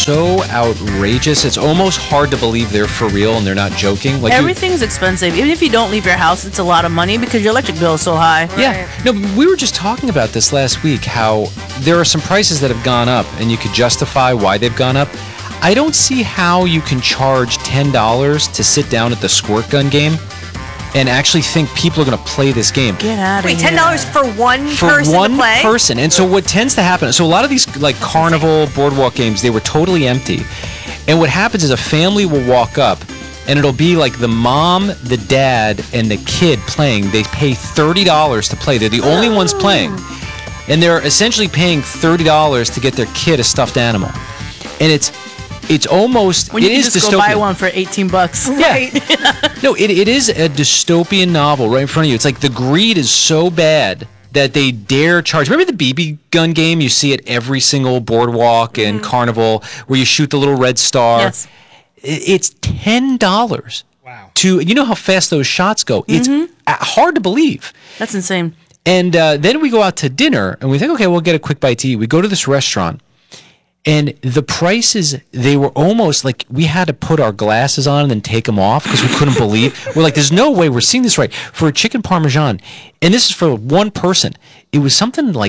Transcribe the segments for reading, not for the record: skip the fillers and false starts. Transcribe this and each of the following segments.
so outrageous. It's almost hard to believe they're for real and they're not joking. Like everything's expensive. Even if you don't leave your house, it's a lot of money because your electric bill is so high. Yeah. No, we were just talking about this last week, how there are some prices that have gone up and you could justify why they've gone up. I don't see how you can charge $10 to sit down at the squirt gun game and actually think people are going to play this game. Get out of here. Wait, $10 for one person For one to play? person. And so what tends to happen, so a lot of these like carnival, boardwalk games, they were totally empty. And what happens is a family will walk up and it'll be like the mom, the dad, and the kid playing. They pay $30 to play. They're the only ones playing. And they're essentially paying $30 to get their kid a stuffed animal. And it's almost, when you it can is just dystopian. go buy one for $18. Yeah. No, it is a dystopian novel right in front of you. It's like the greed is so bad that they dare charge. Remember the BB gun game you see at every single boardwalk and carnival where you shoot the little red star? Yes. It's $10. Wow. You know how fast those shots go. It's hard to believe. That's insane. And then we go out to dinner and we think, okay, we'll get a quick bite to eat. We go to this restaurant. And the prices, they were almost like we had to put our glasses on and then take them off because we couldn't believe. We're like, there's no way we're seeing this right. For a chicken parmesan, and this is for one person, it was something like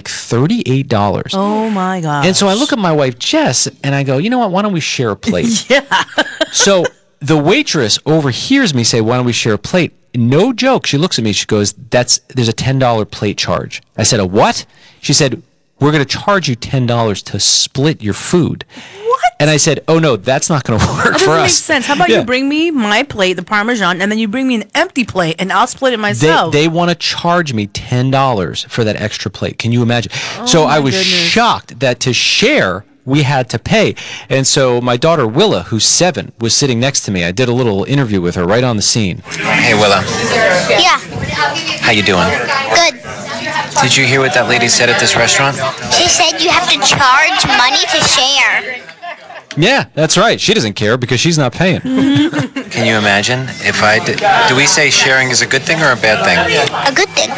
$38. Oh, my God. And so I look at my wife, Jess, and I go, you know what? Why don't we share a plate? Yeah. So the waitress overhears me say, why don't we share a plate? No joke. She looks at me. She goes, there's a $10 plate charge. I said, a what? She said, we're going to charge you $10 to split your food. What? And I said, oh, no, that's not going to work for us. That doesn't make sense. How about you bring me my plate, the Parmesan, and then you bring me an empty plate, and I'll split it myself. They want to charge me $10 for that extra plate. Can you imagine? So I was shocked that to share, we had to pay. And so my daughter, Willa, who's 7, was sitting next to me. I did a little interview with her right on the scene. Hey, Willa. Yeah. How you doing? Good. Did you hear what that lady said at this restaurant? She said you have to charge money to share. Yeah, that's right. She doesn't care because she's not paying. Can you imagine if I did? Do we say sharing is a good thing or a bad thing? A good thing.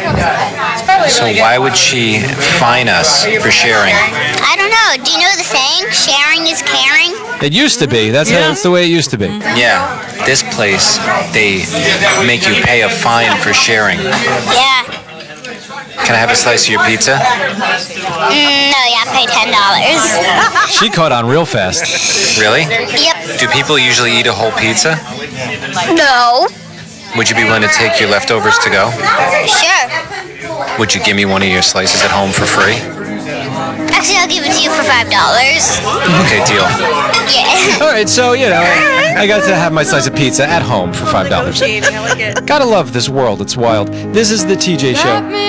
So why would she fine us for sharing? I don't know. Do you know the saying? Sharing is caring? It used to be. That's the way it used to be. Yeah. This place, they make you pay a fine for sharing. Yeah. Can I have a slice of your pizza? No, you have to pay $10. She caught on real fast. Really? Yep. Do people usually eat a whole pizza? No. Would you be willing to take your leftovers to go? Sure. Would you give me one of your slices at home for free? Actually, I'll give it to you for $5. Okay, deal. Yeah. All right, so, I got to have my slice of pizza at home for $5. I like it. Gotta love this world. It's wild. This is the TJ Show.